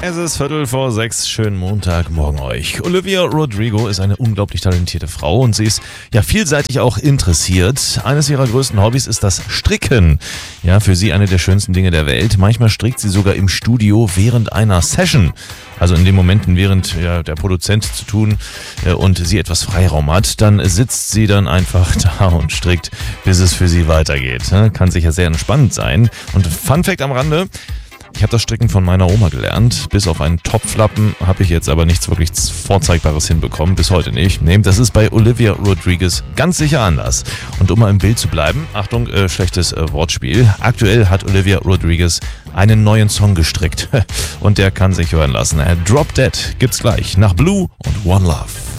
Es ist 5:45, schönen Montagmorgen euch. Olivia Rodrigo ist eine unglaublich talentierte Frau und sie ist ja vielseitig auch interessiert. Eines ihrer größten Hobbys ist das Stricken. Ja, für sie eine der schönsten Dinge der Welt. Manchmal strickt sie sogar im Studio während einer Session. Also in den Momenten, während der Produzent zu tun und sie etwas Freiraum hat, dann sitzt sie dann einfach da und strickt, bis es für sie weitergeht. Kann sicher sehr entspannend sein. Und Fun Fact am Rande: Ich habe das Stricken von meiner Oma gelernt. Bis auf einen Topflappen habe ich jetzt aber nichts wirklich Vorzeigbares hinbekommen. Bis heute nicht. Nehmt, das ist bei Olivia Rodrigo ganz sicher anders. Und um mal im Bild zu bleiben, Achtung, schlechtes Wortspiel. Aktuell hat Olivia Rodrigo einen neuen Song gestrickt. Und der kann sich hören lassen. Drop Dead gibt's gleich nach Blue und One Love.